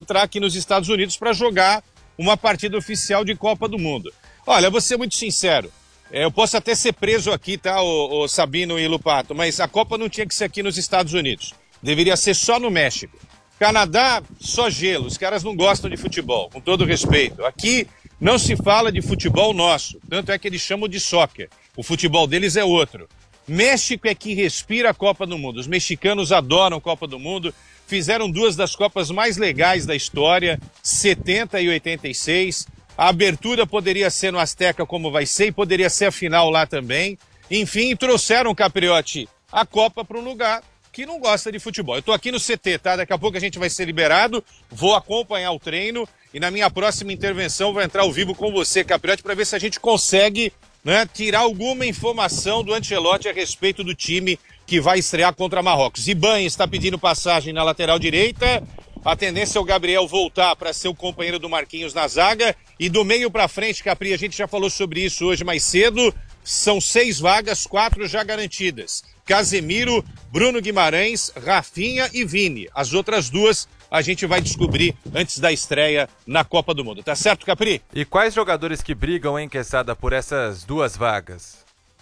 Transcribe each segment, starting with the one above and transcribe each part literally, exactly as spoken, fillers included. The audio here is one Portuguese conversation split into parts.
entrar aqui nos Estados Unidos para jogar uma partida oficial de Copa do Mundo. Olha, vou ser muito sincero, é, eu posso até ser preso aqui, tá, o, o Sabino e Lupato, mas a Copa não tinha que ser aqui nos Estados Unidos. Deveria ser só no México. Canadá, só gelo, os caras não gostam de futebol, com todo respeito. Aqui não se fala de futebol nosso, tanto é que eles chamam de soccer. O futebol deles é outro. México é que respira a Copa do Mundo. Os mexicanos adoram Copa do Mundo. Fizeram duas das Copas mais legais da história, setenta e oitenta e seis. A abertura poderia ser no Azteca como vai ser e poderia ser a final lá também. Enfim, trouxeram, Capriotti, a Copa para um lugar que não gosta de futebol. Eu tô aqui no C T, tá? Daqui a pouco a gente vai ser liberado, vou acompanhar o treino e na minha próxima intervenção vou entrar ao vivo com você, Capriotti, para ver se a gente consegue, né, tirar alguma informação do Ancelotti a respeito do time que vai estrear contra Marrocos. Iban está pedindo passagem na lateral direita, a tendência é o Gabriel voltar para ser o companheiro do Marquinhos na zaga, e do meio para frente, Capri, a gente já falou sobre isso hoje mais cedo, são seis vagas, quatro já garantidas. Casemiro, Bruno Guimarães, Rafinha e Vini. As outras duas a gente vai descobrir antes da estreia na Copa do Mundo. Tá certo, Capri? E quais jogadores que brigam, hein, Quesada, por essas duas vagas?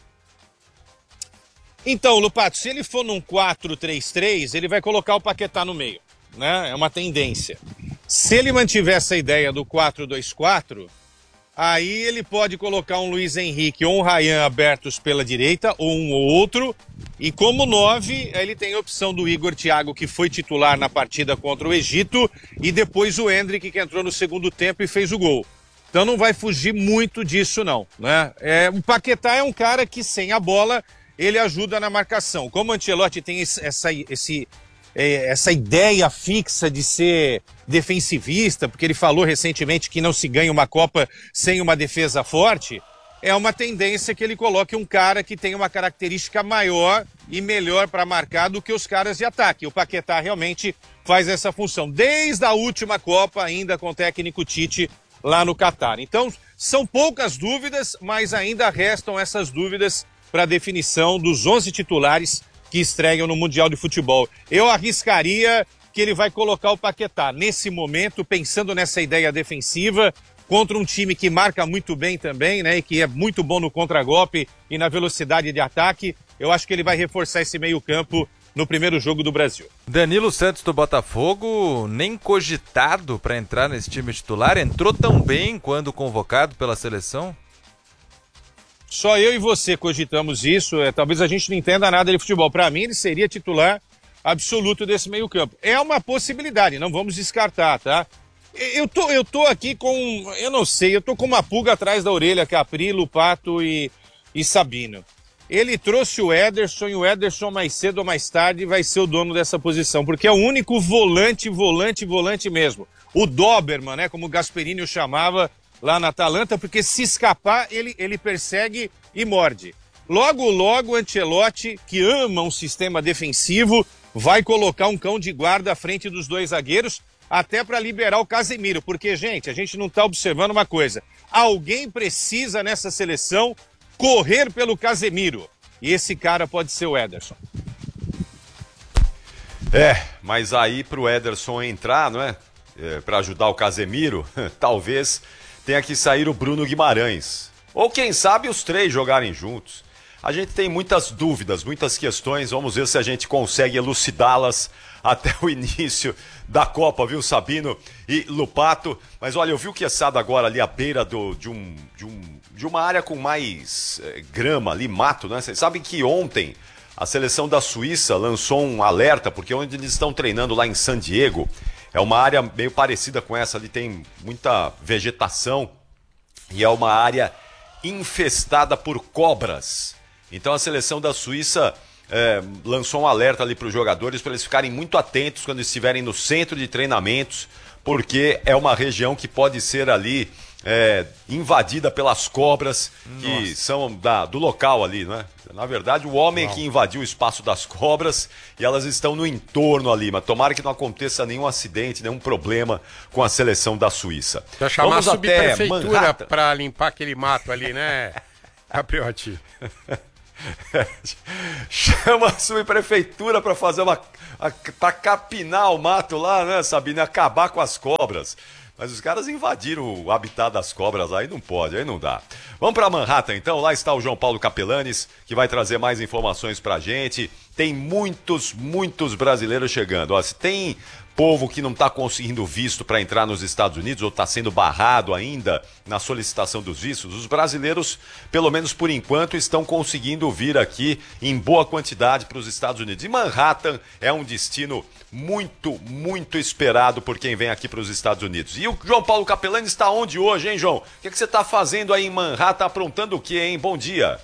Então, Lupato, se ele for num quatro três três, ele vai colocar o Paquetá no meio, né? É uma tendência. Se ele mantiver essa ideia do quatro dois quatro, aí ele pode colocar um Luiz Henrique ou um Ryan abertos pela direita, ou um ou outro, e como nove, ele tem a opção do Igor Thiago, que foi titular na partida contra o Egito, e depois o Endrick, que entrou no segundo tempo e fez o gol. Então não vai fugir muito disso não, né? É, o Paquetá é um cara que sem a bola, ele ajuda na marcação. Como o Ancelotti tem esse, essa, esse, essa ideia fixa de ser defensivista, porque ele falou recentemente que não se ganha uma Copa sem uma defesa forte, é uma tendência que ele coloque um cara que tem uma característica maior e melhor para marcar do que os caras de ataque. O Paquetá realmente faz essa função, desde a última Copa, ainda com o técnico Tite lá no Catar. Então, são poucas dúvidas, mas ainda restam essas dúvidas para a definição dos onze titulares que estreiam no Mundial de Futebol. Eu arriscaria que ele vai colocar o Paquetá nesse momento, pensando nessa ideia defensiva, contra um time que marca muito bem também, né, e que é muito bom no contragolpe e na velocidade de ataque. Eu acho que ele vai reforçar esse meio-campo no primeiro jogo do Brasil. Danilo Santos do Botafogo, nem cogitado para entrar nesse time titular, entrou tão bem quando convocado pela seleção? Só eu e você cogitamos isso, é, talvez a gente não entenda nada de futebol. Para mim, ele seria titular absoluto desse meio-campo. É uma possibilidade, não vamos descartar, tá? Eu tô, eu tô aqui com, eu não sei, eu tô com uma pulga atrás da orelha, Capri, Lupato e, e Sabino. Ele trouxe o Ederson e o Ederson mais cedo ou mais tarde vai ser o dono dessa posição, porque é o único volante, volante, volante mesmo. O Doberman, né, como o Gasperini o chamava lá na Atalanta, porque se escapar, ele, ele persegue e morde. Logo, logo, o Ancelotti, que ama um sistema defensivo, vai colocar um cão de guarda à frente dos dois zagueiros, até para liberar o Casemiro, porque, gente, a gente não está observando uma coisa. Alguém precisa, nessa seleção, correr pelo Casemiro. E esse cara pode ser o Ederson. É, mas aí pro Ederson entrar, não é? é para ajudar o Casemiro, talvez tenha que sair o Bruno Guimarães. Ou quem sabe os três jogarem juntos. A gente tem muitas dúvidas, muitas questões, vamos ver se a gente consegue elucidá-las até o início da Copa, viu, Sabino e Lupato? Mas olha, eu vi o Quesada agora ali à beira do, de, um, de, um, de uma área com mais é, grama ali, mato, né? Vocês sabem que ontem a seleção da Suíça lançou um alerta, porque onde eles estão treinando lá em San Diego, é uma área meio parecida com essa, ali tem muita vegetação e é uma área infestada por cobras. Então a seleção da Suíça é, lançou um alerta ali para os jogadores para eles ficarem muito atentos quando estiverem no centro de treinamentos, porque é uma região que pode ser ali é, invadida pelas cobras que Nossa. são da, do local ali, né? Na verdade, o homem é que invadiu o espaço das cobras e elas estão no entorno ali, mas tomara que não aconteça nenhum acidente, nenhum problema com a seleção da Suíça. Já chamar Vamos a subprefeitura para limpar aquele mato ali, né, Capriotti? Chama a subprefeitura para fazer uma... para capinar o mato lá, né, Sabine? Acabar com as cobras. Mas os caras invadiram o habitat das cobras, aí não pode, aí não dá. Vamos para Manhattan, então. Lá está o João Paulo Capelanes, que vai trazer mais informações pra gente. Tem muitos, muitos brasileiros chegando. Ó, se tem povo que não está conseguindo visto para entrar nos Estados Unidos ou está sendo barrado ainda na solicitação dos vistos, os brasileiros, pelo menos por enquanto, estão conseguindo vir aqui em boa quantidade para os Estados Unidos. E Manhattan é um destino muito, muito esperado por quem vem aqui para os Estados Unidos. E o João Paulo Capelani está onde hoje, hein, João? O que, que você está fazendo aí em Manhattan? Aprontando o quê, hein? Bom dia.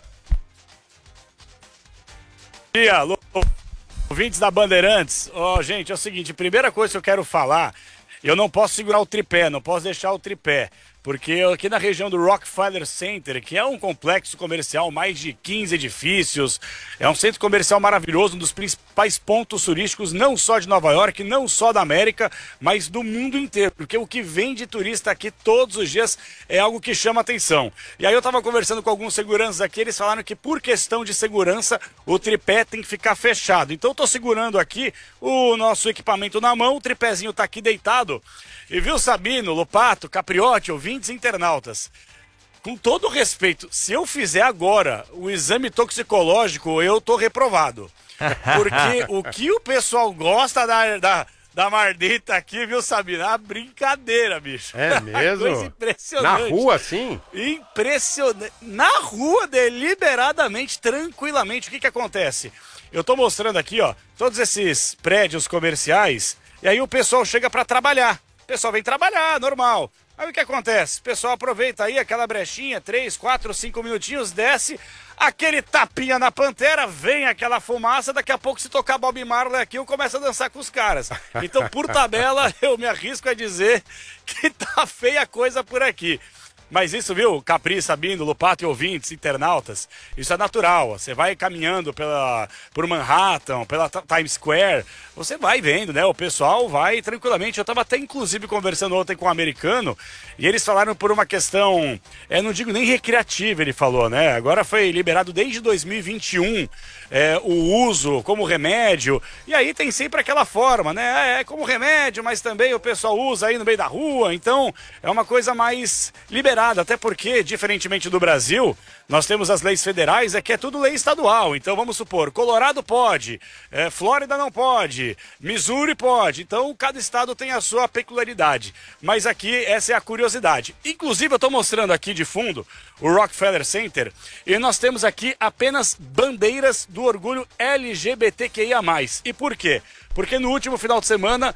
Bom dia, alô, ouvintes da Bandeirantes. Ó, oh, gente, é o seguinte, primeira coisa que eu quero falar, eu não posso segurar o tripé, não posso deixar o tripé, porque aqui na região do Rockefeller Center, que é um complexo comercial, mais de quinze edifícios, é um centro comercial maravilhoso, um dos principais pontos turísticos, não só de Nova York, não só da América, mas do mundo inteiro, porque o que vem de turista aqui todos os dias é algo que chama atenção. E aí eu estava conversando com alguns seguranças aqui, eles falaram que por questão de segurança, o tripé tem que ficar fechado. Então eu estou segurando aqui o nosso equipamento na mão, o tripézinho está aqui deitado. E viu, Sabino, Lopato, Capriotti, ouvintes internautas, com todo respeito, se eu fizer agora o exame toxicológico, eu tô reprovado. Porque o que o pessoal gosta da, da, da Mardita aqui, viu, Sabino? É brincadeira, bicho. É mesmo? Coisa impressionante. Na rua, sim? Impressionante. Na rua, deliberadamente, tranquilamente, o que que acontece? Eu tô mostrando aqui, ó, todos esses prédios comerciais, e aí o pessoal chega pra trabalhar. O pessoal vem trabalhar, normal. Aí o que acontece? O pessoal aproveita aí aquela brechinha, três, quatro, cinco minutinhos, desce, aquele tapinha na pantera, vem aquela fumaça, daqui a pouco se tocar Bob Marley aqui, eu começo a dançar com os caras. Então, por tabela, eu me arrisco a dizer que tá feia a coisa por aqui. Mas isso, viu, Capri, Sabino, Lopato e ouvintes, internautas, isso é natural. Você vai caminhando pela, por Manhattan, pela Times Square, você vai vendo, né? O pessoal vai tranquilamente. Eu estava até, inclusive, conversando ontem com um americano, e eles falaram por uma questão, é, não digo nem recreativa, ele falou, né? Agora foi liberado desde dois mil e vinte e um é, o uso como remédio, e aí tem sempre aquela forma, né? É como remédio, mas também o pessoal usa aí no meio da rua, então é uma coisa mais liberada. Até porque, diferentemente do Brasil, nós temos as leis federais, é que é tudo lei estadual. Então, vamos supor, Colorado pode, é, Flórida não pode, Missouri pode. Então, cada estado tem a sua peculiaridade. Mas aqui, essa é a curiosidade. Inclusive, eu estou mostrando aqui de fundo o Rockefeller Center, e nós temos aqui apenas bandeiras do orgulho L G B T Q I A mais. E por quê? Porque no último final de semana,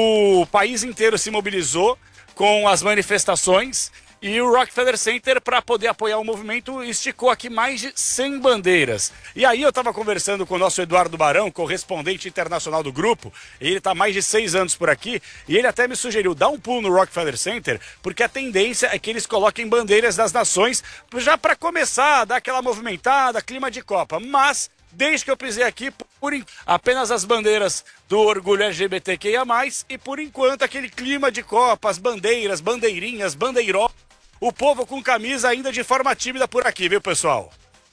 o país inteiro se mobilizou com as manifestações. E o Rockefeller Center, para poder apoiar o movimento, esticou aqui mais de cem bandeiras. E aí eu estava conversando com o nosso Eduardo Barão, correspondente internacional do grupo, e ele está há mais de seis anos por aqui, e ele até me sugeriu, dá um pulo no Rockefeller Center, porque a tendência é que eles coloquem bandeiras das nações, já para começar a dar aquela movimentada, clima de Copa. Mas, desde que eu pisei aqui, por apenas as bandeiras do orgulho L G B T Q I A mais, e por enquanto aquele clima de Copa, as bandeiras, bandeirinhas, bandeiró. O povo com camisa ainda de forma tímida por aqui, viu, pessoal?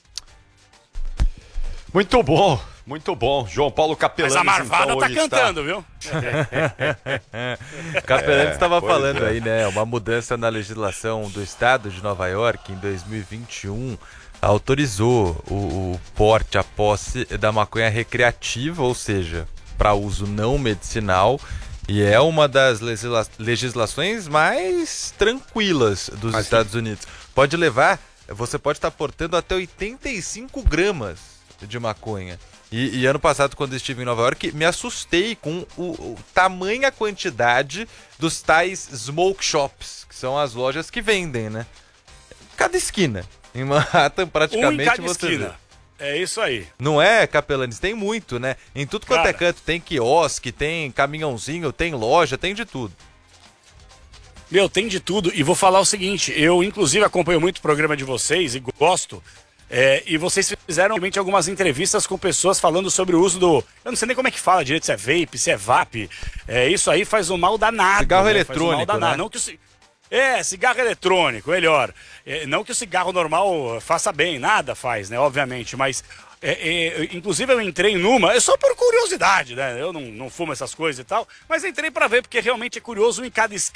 Muito bom, muito bom. João Paulo Capelanes. Mas a Marvada então, tá cantando, está... viu? Capelanes estava é, falando é. aí, né? Uma mudança na legislação do estado de Nova York em dois mil e vinte e um autorizou o, o porte, a posse da maconha recreativa, ou seja, para uso não medicinal. E é uma das legisla legislações mais tranquilas dos Mas Estados sim. Unidos. Pode levar, você pode estar portando até oitenta e cinco gramas de maconha. E, e ano passado, quando estive em Nova York, me assustei com o, o tamanha quantidade dos tais smoke shops, que são as lojas que vendem, né? Cada esquina. Em Manhattan, praticamente, um em cada você esquina. Vê. É isso aí. Não é, Capelanes? Tem muito, né? Em tudo quanto Cara, é canto. Tem quiosque, tem caminhãozinho, tem loja, tem de tudo. Meu, tem de tudo. E vou falar o seguinte, eu inclusive acompanho muito o programa de vocês e gosto. É, e vocês fizeram realmente algumas entrevistas com pessoas falando sobre o uso do... Eu não sei nem como é que fala direito, se é vape, se é vape. É, isso aí faz um mal danado. Cigarro né? eletrônico, faz um mal danado. né? Não que o... É, cigarro eletrônico, melhor. É, não que o cigarro normal faça bem, nada faz, né? Obviamente, mas. É, é, inclusive eu entrei numa, é só por curiosidade, né? Eu não, não fumo essas coisas e tal, mas entrei pra ver porque realmente é curioso em cada